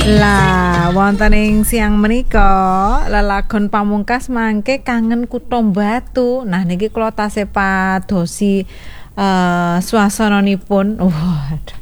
Lah, wonten ing siang menika lelagon pamungkas mangke kangen Kutha Batu. Nah, niki kula tasih padosi swasananipun. Waduh.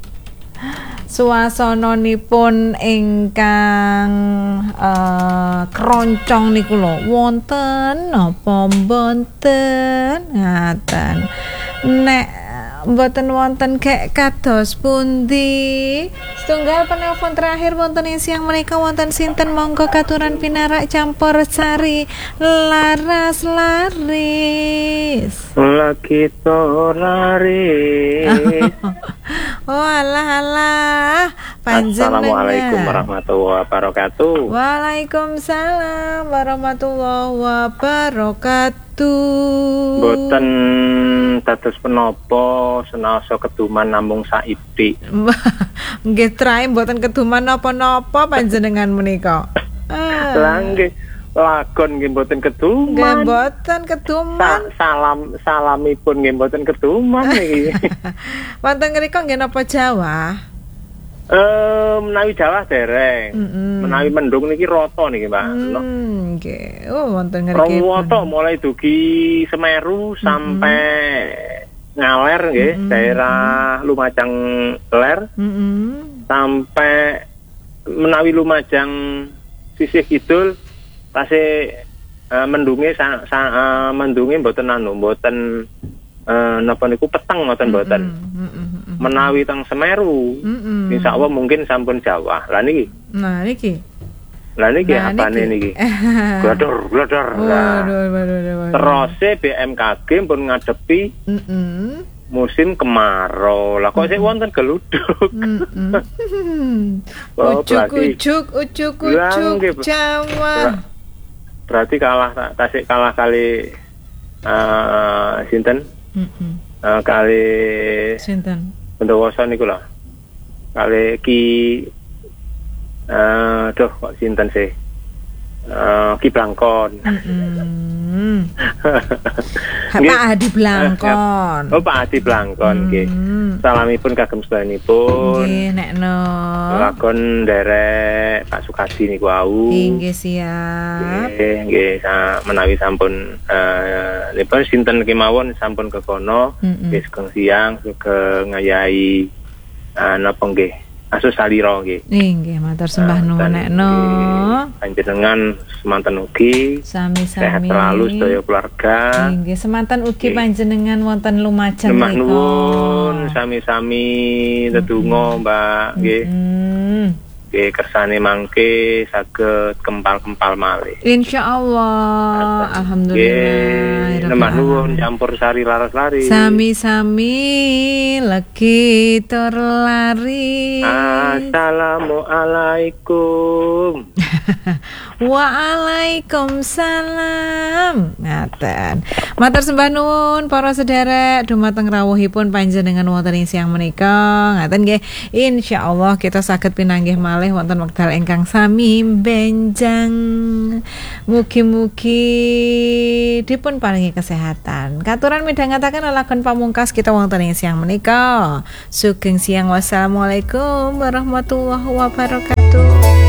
Suasananipun ingkang keroncong niku lho. Wonten napa mboten? Ngaten. Nek mboten wonten kek kados pundi? Setunggal penelpon terakhir wonten ing siang menika wonten sinten, monggo katuran pinarak campur sari laras laris. Lagi to laris. Oh alah panjenengan. Assalamualaikum warahmatullahi wabarakatuh. Waalaikumsalam warahmatullahi wabarakatuh. Boten dados penapa senasa keduman namung saithik. Nggih trae mboten keduman napa-napa panjenengan menika. Lah nggih lagon nggih mboten keduman. Nggih mboten keduman. Salamipun nggih mboten keduman niki. Wonten ngrika nggih napa Jawa? Menawi Jawa dereng. Menawi mendung niki rata niki, Mbak. Nggih. Oh, wonten ngriki. Rata mulai dugi Semeru sampai Ngaler nggih, daerah Lumajang Ler. Sampai menawi Lumajang sisih kidul tasih mendunge mendunge mboten mboten napa niku peteng ngoten mboten. Menawi teng Semeru insyaallah mungkin sampun Jawa. Lah niki. Nah niki. Lah niki apane niki? Glodor. Waduh. Terus BMKG pun ngadepi musim kemarau. Lah kok sik wonten geluduk. Ujuk Jawa. Berarti tasik kalah kali sinten? Kali sinten? Bendowoso niku lho. Kali Ki kok sinten sih? Ki Blangkon. Pak Adi Blangkon. Oh, Pak Adi Blangkon nggih. Salamipun kagem sedayanipun. Nggih, nekno. Lakon derek Pak Sukadi niku wau. Nggih, siap. Nggih, menawi sampun nipun sinten kemawon sampun kekono nggih sugeng siang sugeng ngayahi napa nggih asus salira nggih. Nggih, matur sembah nuwun nekno. Panjenengan semanten ugi sami-sami sehat selalu sedaya keluarga. Nggih, semanten ugi panjenengan wonten Lumajang menika. Nuwun sami-sami ndedonga, Mbak, nggih. Nggih, kersane mangke saged kempal-kempal malih. Insyaallah. Alhamdulillah. Nemah nuwun campur sari laras-lari. Sami-sami lagi tur lari. Assalamualaikum. Waalaikumsalam. Ngaten. Matur sembah nuwun para sederek dumateng rawuhipun panjenengan wonten ing siang menika. Ngaten nggih. Insyaallah kita saged pinanggih malih wonten wekdal ingkang sami benjang. Mugi-mugi dipun paringi kesehatan. Katuran midhangetaken lelagon pamungkas kita wonten ing siang menika. Sugeng siang. Wassalamualaikum warahmatullahi wabarakatuh.